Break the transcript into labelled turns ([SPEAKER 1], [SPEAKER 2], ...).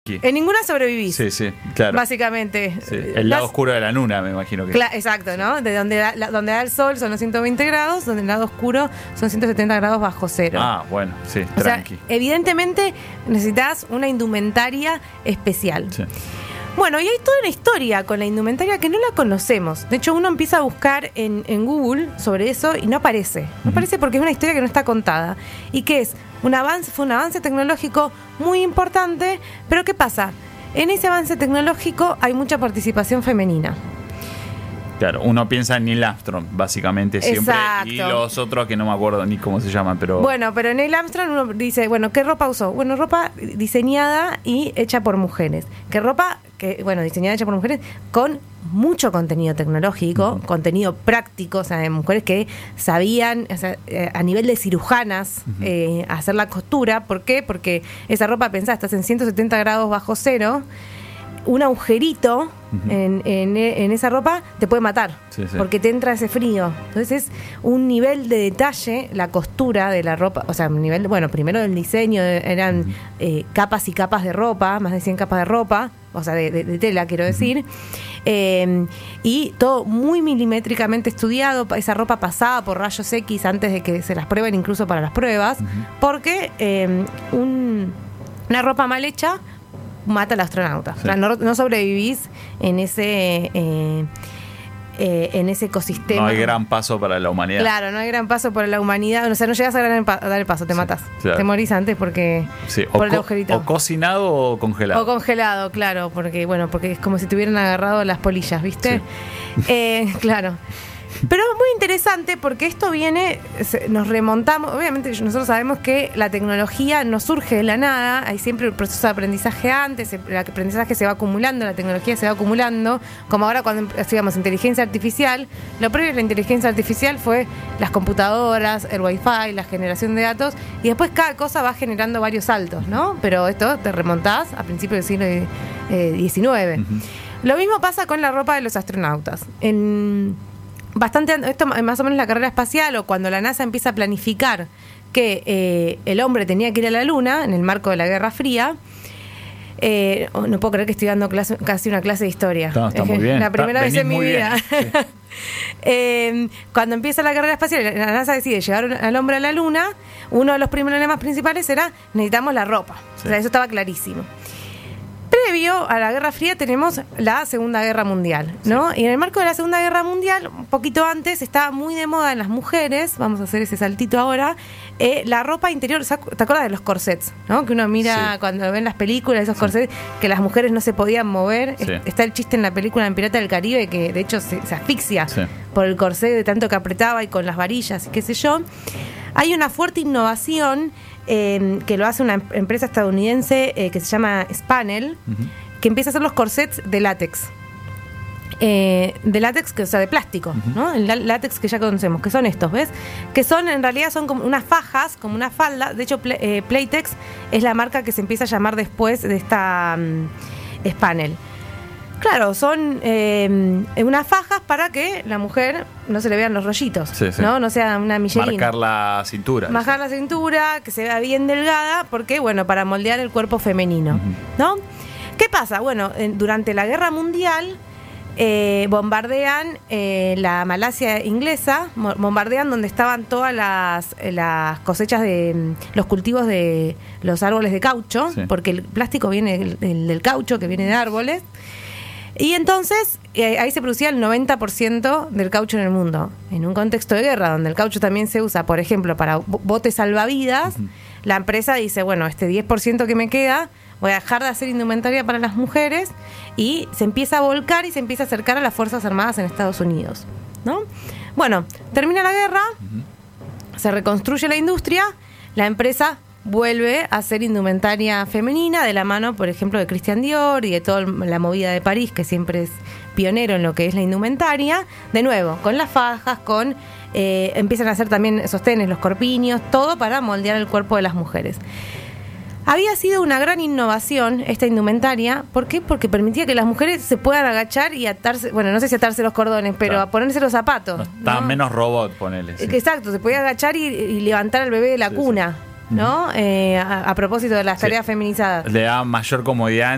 [SPEAKER 1] En ninguna sobrevivís.
[SPEAKER 2] Sí, claro.
[SPEAKER 1] Básicamente.
[SPEAKER 2] Sí. El lado oscuro de la luna, me imagino que.
[SPEAKER 1] Exacto, ¿no? De donde da el sol son los 120 grados, donde el lado oscuro son 170 grados bajo cero.
[SPEAKER 2] Ah, bueno, sí,
[SPEAKER 1] o
[SPEAKER 2] tranqui.
[SPEAKER 1] sea, evidentemente necesitas una indumentaria especial.
[SPEAKER 2] Sí.
[SPEAKER 1] Bueno, y hay toda una historia con la indumentaria que no la conocemos. De hecho, uno empieza a buscar en Google sobre eso y no aparece. No aparece porque es una historia que no está contada. Y que fue un avance tecnológico muy importante, pero ¿qué pasa? En ese avance tecnológico hay mucha participación femenina.
[SPEAKER 2] Claro, uno piensa en Neil Armstrong, básicamente, siempre.
[SPEAKER 1] Exacto.
[SPEAKER 2] Y los otros que no me acuerdo ni cómo se llaman, pero...
[SPEAKER 1] Bueno, pero Neil Armstrong uno dice, bueno, ¿qué ropa usó? Bueno, ropa diseñada y hecha por mujeres. Diseñada y hecha por mujeres con mucho contenido tecnológico, contenido práctico, o sea, de mujeres que sabían, o sea, a nivel de cirujanas, hacer la costura. ¿Por qué? Porque esa ropa, pensá, estás en 170 grados bajo cero, un agujerito en esa ropa te puede matar, porque te entra ese frío. Entonces es un nivel de detalle, la costura de la ropa, o sea, un nivel, primero del diseño, eran capas y capas de ropa, más de 100 capas de ropa, o sea, de tela, quiero decir, y todo muy milimétricamente estudiado. Esa ropa pasaba por rayos X antes de que se las prueben, incluso para las pruebas, porque una ropa mal hecha mata al astronauta. Sí. O sea, no sobrevivís en ese ecosistema.
[SPEAKER 2] No hay gran paso para la humanidad.
[SPEAKER 1] Claro, no hay gran paso para la humanidad. O sea, no llegas a dar el paso, te matas. Claro. Te morís antes porque por el agujerito.
[SPEAKER 2] O cocinado o congelado.
[SPEAKER 1] O congelado, claro, porque es como si te hubieran agarrado las polillas, ¿viste? Sí. Claro. Pero es muy interesante porque esto nos remontamos, obviamente nosotros sabemos que la tecnología no surge de la nada, hay siempre el proceso de aprendizaje antes, el aprendizaje se va acumulando, la tecnología se va acumulando, como ahora cuando estudiamos inteligencia artificial, lo previo a la inteligencia artificial fue las computadoras, el wifi, la generación de datos, y después cada cosa va generando varios saltos, ¿no? Pero esto te remontás a principios del siglo XIX. Lo mismo pasa con la ropa de los astronautas. Esto más o menos la carrera espacial, o cuando la NASA empieza a planificar que el hombre tenía que ir a la Luna en el marco de la Guerra Fría. No puedo creer que estoy dando casi una clase de historia.
[SPEAKER 2] Está muy bien.
[SPEAKER 1] La primera vez en mi vida. Sí. Cuando empieza la carrera espacial, la NASA decide llevar al hombre a la Luna. Uno de los problemas principales era: necesitamos la ropa. Sí. O sea, eso estaba clarísimo. Previo a la Guerra Fría tenemos la Segunda Guerra Mundial, ¿no? Sí. Y en el marco de la Segunda Guerra Mundial, un poquito antes, estaba muy de moda en las mujeres, vamos a hacer ese saltito ahora, la ropa interior. ¿Te acuerdas de los corsets, ¿no? Que uno mira cuando ven las películas, esos corsets, que las mujeres no se podían mover. Sí. Está el chiste en la película en Pirata del Caribe, que de hecho se asfixia por el corset de tanto que apretaba y con las varillas y qué sé yo. Hay una fuerte innovación que lo hace una empresa estadounidense que se llama Spanel, que empieza a hacer los corsets de látex. O sea, de plástico, ¿no? El látex que ya conocemos, que son estos, ¿ves? Que en realidad son como unas fajas, como una falda. De hecho, Playtex es la marca que se empieza a llamar después de esta Spanel. Claro, son unas fajas para que la mujer no se le vean los rollitos, ¿no? No sea una Michelin.
[SPEAKER 2] Marcar la cintura.
[SPEAKER 1] Marcar la cintura, que se vea bien delgada, porque, para moldear el cuerpo femenino, ¿no? ¿Qué pasa? Bueno, durante la Guerra Mundial bombardean la Malasia inglesa, bombardean donde estaban todas las cosechas de los cultivos de los árboles de caucho, porque el plástico viene del caucho, que viene de árboles. Y entonces ahí se producía el 90% del caucho en el mundo. En un contexto de guerra, donde el caucho también se usa, por ejemplo, para botes salvavidas, la empresa dice, este 10% que me queda, voy a dejar de hacer indumentaria para las mujeres, y se empieza a volcar y se empieza a acercar a las Fuerzas Armadas en Estados Unidos, ¿no? Bueno, termina la guerra, se reconstruye la industria, la empresa vuelve a hacer indumentaria femenina de la mano, por ejemplo, de Christian Dior y de toda la movida de París, que siempre es pionero en lo que es la indumentaria. De nuevo, con las fajas, empiezan a hacer también sostenes, los corpiños, todo para moldear el cuerpo de las mujeres. Había sido una gran innovación esta indumentaria. ¿Por qué? Porque permitía que las mujeres se puedan agachar y atarse, no sé si atarse los cordones, pero a ponerse los zapatos.
[SPEAKER 2] Está menos robot, ponele. Sí.
[SPEAKER 1] Exacto, se podía agachar y levantar al bebé de la cuna, ¿no? A propósito de las tareas feminizadas.
[SPEAKER 2] Le da mayor comodidad